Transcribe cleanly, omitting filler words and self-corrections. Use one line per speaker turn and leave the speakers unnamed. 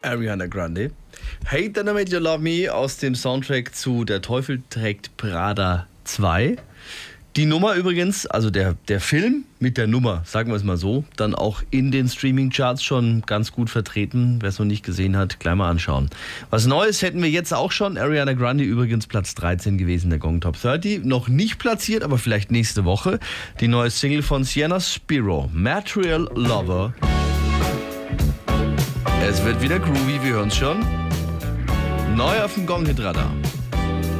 Ariana Grande. Hate That I Made You Love Me aus dem Soundtrack zu Der Teufel trägt Prada 2. Die Nummer übrigens, also der Film mit der Nummer, sagen wir es mal so, dann auch in den Streaming-Charts schon ganz gut vertreten. Wer es noch nicht gesehen hat, gleich mal anschauen. Was Neues hätten wir jetzt auch schon. Ariana Grande übrigens Platz 13 gewesen, der Gong Top 30. Noch nicht platziert, aber vielleicht nächste Woche. Die neue Single von Sienna Spiro, Material Lover. Es wird wieder groovy, wir hören es schon. Neu auf dem Gong Hit Radar.